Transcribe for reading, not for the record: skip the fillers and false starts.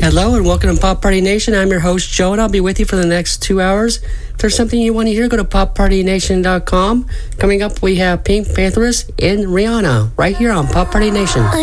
Hello and welcome to Pop Party Nation. I'm your host, Joe, and I'll be with you for the next 2 hours. If there's something you want to hear, go to poppartynation.com. Coming up, we have Pink Panthers and Rihanna right here on Pop Party Nation.